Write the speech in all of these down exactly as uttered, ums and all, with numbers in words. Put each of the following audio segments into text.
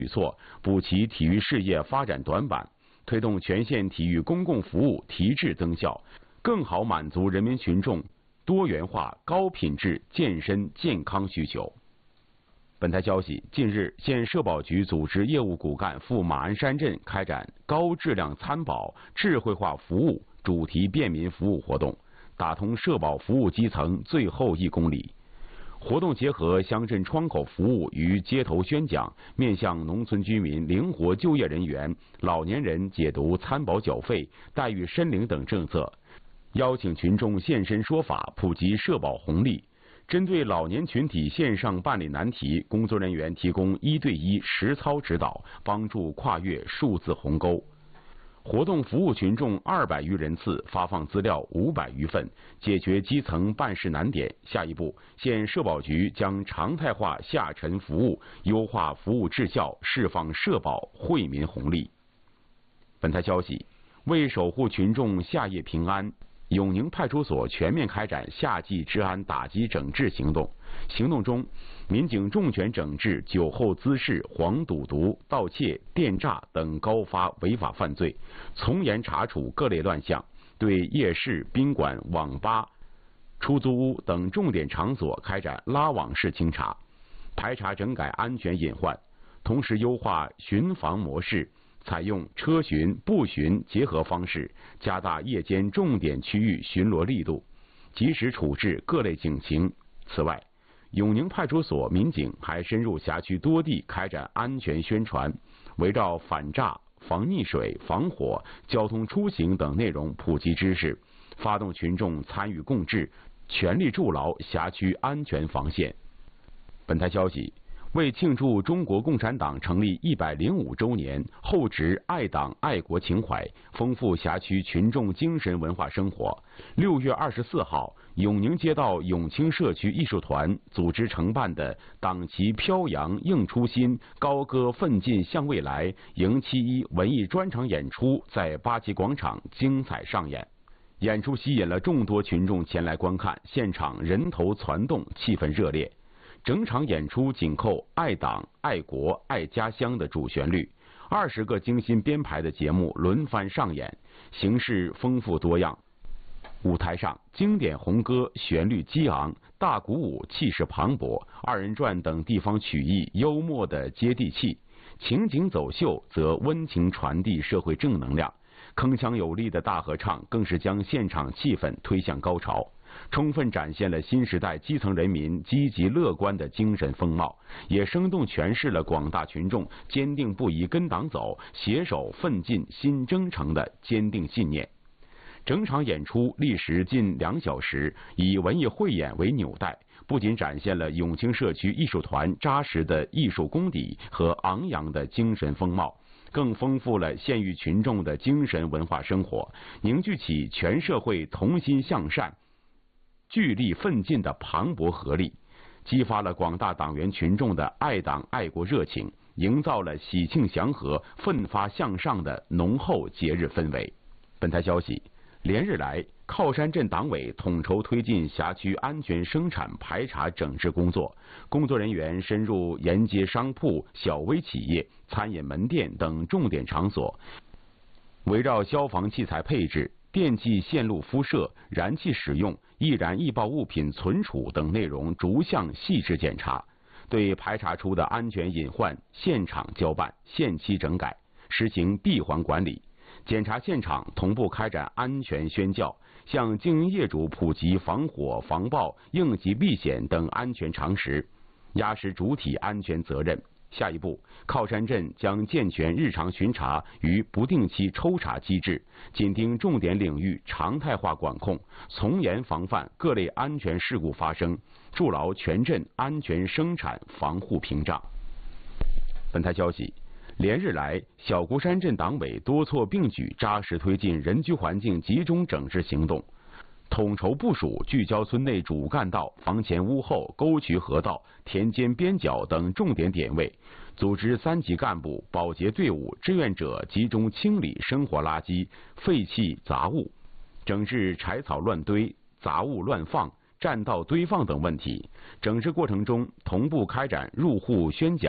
举措，补齐体育事业发展短板，推动全县体育公共服务提质增效，更好满足人民群众多元化、高品质健身健康需求。本台消息，近日，县社保局组织业务骨干赴马鞍山镇开展高质量参保智慧化服务主题便民服务活动，打通社保服务基层最后一公里。活动结合乡镇窗口服务与街头宣讲，面向农村居民、灵活就业人员、老年人解读参保缴费、待遇申领等政策，邀请群众现身说法，普及社保红利。针对老年群体线上办理难题，工作人员提供一对一实操指导，帮助跨越数字鸿沟。活动服务群众二百余人次，发放资料五百余份，解决基层办事难点。下一步，县社保局将常态化下沉服务，优化服务质效，释放社保惠民红利。本台消息，为守护群众夏夜平安，永宁派出所全面开展夏季治安打击整治行动。行动中，民警重拳整治酒后滋事、黄赌毒、盗窃、电诈等高发违法犯罪，从严查处各类乱象，对夜市、宾馆、网吧、出租屋等重点场所开展拉网式清查，排查整改安全隐患，同时优化巡防模式，采用车巡、步巡结合方式，加大夜间重点区域巡逻力度，及时处置各类警情。此外，永宁派出所民警还深入辖区多地开展安全宣传，围绕反诈、防溺水、防火、交通出行等内容普及知识，发动群众参与共治，全力筑牢辖区安全防线。本台消息，为庆祝中国共产党成立一百零五周年，厚植爱党爱国情怀，丰富辖区群众精神文化生活，六月二十四号，永宁街道永清社区艺术团组织承办的党旗飘扬映初心，高歌奋进向未来迎七一文艺专场演出在八旗广场精彩上演。演出吸引了众多群众前来观看，现场人头攒动，气氛热烈。整场演出紧扣爱党、爱国、爱家乡的主旋律，二十个精心编排的节目轮番上演，形式丰富多样。舞台上，经典红歌旋律激昂，大鼓舞气势磅礴，二人转等地方曲艺幽默的接地气，情景走秀则温情传递社会正能量，铿锵有力的大合唱更是将现场气氛推向高潮。充分展现了新时代基层人民积极乐观的精神风貌，也生动诠释了广大群众坚定不移跟党走、携手奋进新征程的坚定信念。整场演出历时近两小时，以文艺汇演为纽带，不仅展现了永清社区艺术团扎实的艺术功底和昂扬的精神风貌，更丰富了县域群众的精神文化生活，凝聚起全社会同心向善、聚力奋进的磅礴合力，激发了广大党员群众的爱党爱国热情，营造了喜庆祥和、奋发向上的浓厚节日氛围。本台消息，连日来，靠山镇党委统筹推进辖区安全生产排查整治工作，工作人员深入沿街商铺、小微企业、餐饮门店等重点场所，围绕消防器材配置、电气线路敷设、燃气使用、易燃易爆物品存储等内容逐项细致检查，对排查出的安全隐患现场交办、限期整改，实行闭环管理。检查现场同步开展安全宣教，向经营业主普及防火、防爆、应急避险等安全常识，压实主体安全责任。下一步，靠山镇将健全日常巡查与不定期抽查机制，紧盯重点领域常态化管控，从严防范各类安全事故发生，筑牢全镇安全生产防护屏障。本台消息，连日来，小孤山镇党委多措并举，扎实推进人居环境集中整治行动，统筹部署聚焦村内主干道、房前屋后、沟渠河道、田间边角等重点点位，组织三级干部、保洁队伍、志愿者集中清理生活垃圾、废弃杂物，整治柴草乱堆、杂物乱放、占道堆放等问题。整治过程中，同步开展入户宣讲，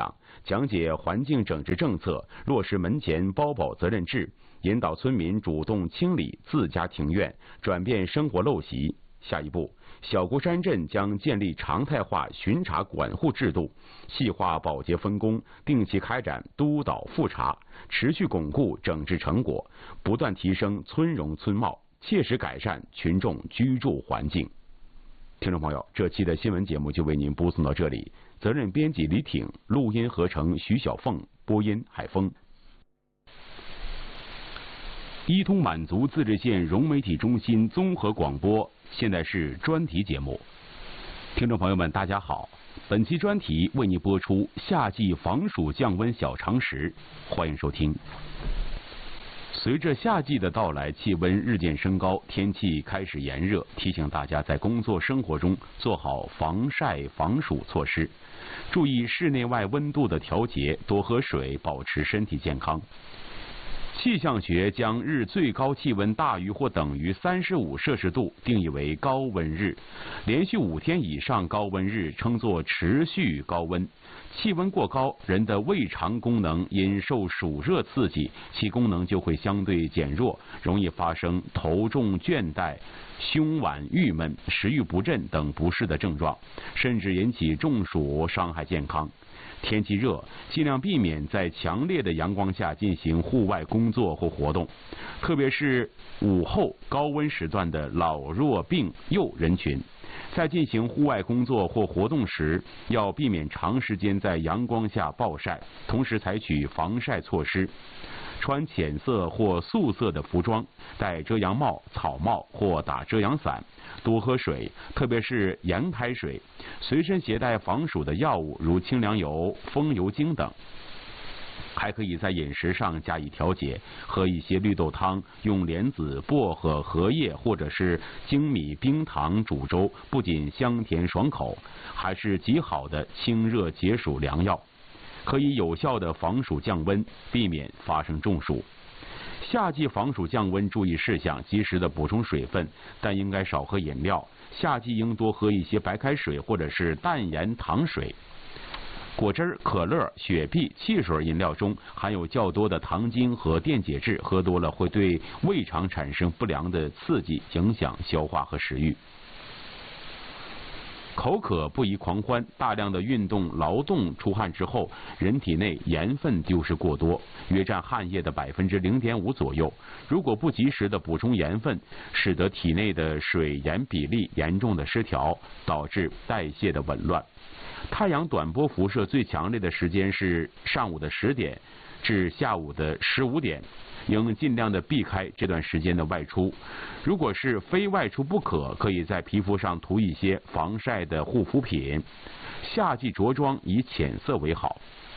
讲解环境整治政策，落实门前包保责任制，引导村民主动清理自家庭院，转变生活陋习。下一步，小孤山镇将建立常态化巡查管护制度，细化保洁分工，定期开展督导复查，持续巩固整治成果，不断提升村容村貌，切实改善群众居住环境。听众朋友，这期的新闻节目就为您播送到这里，责任编辑李挺，录音合成徐小凤，播音海峰。一通满族自治县融媒体中心综合广播，现在是专题节目。听众朋友们，大家好，本期专题为您播出夏季防暑降温小常识，欢迎收听。随着夏季的到来，气温日渐升高，天气开始炎热，提醒大家在工作生活中做好防晒防暑措施，注意室内外温度的调节，多喝水，保持身体健康。气象学将日最高气温大于或等于三十五摄氏度定义为高温日，连续五天以上高温日称作持续高温。气温过高，人的胃肠功能因受暑热刺激，其功能就会相对减弱，容易发生头重倦怠、胸脘郁闷、食欲不振等不适的症状，甚至引起中暑，伤害健康。天气热，尽量避免在强烈的阳光下进行户外工作或活动，特别是午后高温时段的老弱病幼人群。在进行户外工作或活动时，要避免长时间在阳光下暴晒，同时采取防晒措施。穿浅色或素色的服装，戴遮阳帽、草帽或打遮阳伞，多喝水，特别是盐开水，随身携带防暑的药物，如清凉油、风油精等。还可以在饮食上加以调节，喝一些绿豆汤，用莲子、薄荷、荷叶或者是精米冰糖煮粥，不仅香甜爽口，还是极好的清热解暑良药，可以有效的防暑降温，避免发生中暑。夏季防暑降温注意事项：及时的补充水分，但应该少喝饮料。夏季应多喝一些白开水或者是淡盐糖水。果汁、可乐、雪碧、汽水饮料中含有较多的糖精和电解质，喝多了会对胃肠产生不良的刺激，影响消化和食欲。口渴不宜狂欢，大量的运动劳动出汗之后，人体内盐分丢失过多，约占汗液的百分之零点五左右。如果不及时的补充盐分，使得体内的水盐比例严重的失调，导致代谢的紊乱。太阳短波辐射最强烈的时间是上午的十点至下午的十五点，应尽量的避开这段时间的外出。如果是非外出不可，可以在皮肤上涂一些防晒的护肤品。夏季着装以浅色为好。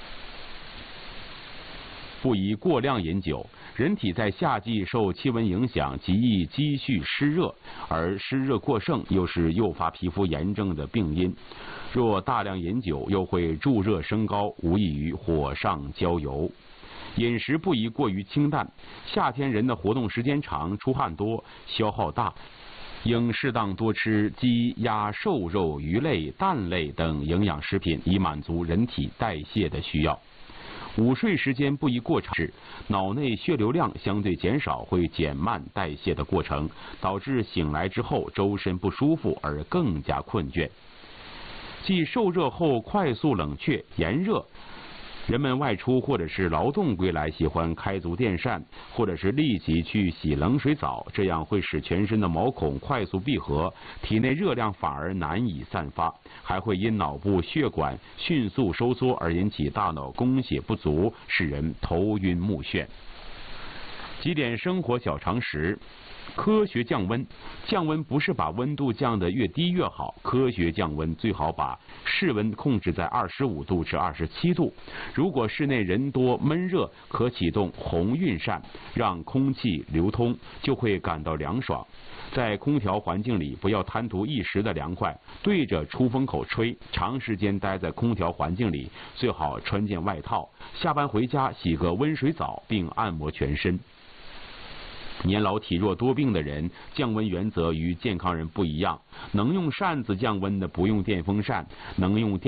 不宜过量饮酒，人体在夏季受气温影响，极易积蓄湿热，而湿热过盛又是诱发皮肤炎症的病因。若大量饮酒，又会助热升高，无异于火上浇油。饮食不宜过于清淡，夏天人的活动时间长，出汗多，消耗大，应适当多吃鸡、鸭、瘦肉、鱼类、蛋类等营养食品，以满足人体代谢的需要。午睡时间不宜过长，脑内血流量相对减少，会减慢代谢的过程，导致醒来之后周身不舒服而更加困倦。即受热后快速冷却、炎热，人们外出或者是劳动归来，喜欢开足电扇，或者是立即去洗冷水澡，这样会使全身的毛孔快速闭合，体内热量反而难以散发，还会因脑部血管迅速收缩而引起大脑供血不足，使人头晕目眩。几点生活小常识：科学降温，降温不是把温度降得越低越好，科学降温最好把室温控制在二十五度至二十七度。如果室内人多闷热，可启动红晕扇，让空气流通，就会感到凉爽。在空调环境里，不要贪图一时的凉快，对着出风口吹，长时间待在空调环境里，最好穿件外套，下班回家洗个温水澡，并按摩全身。年老体弱多病的人，降温原则与健康人不一样，能用扇子降温的不用电风扇，能用电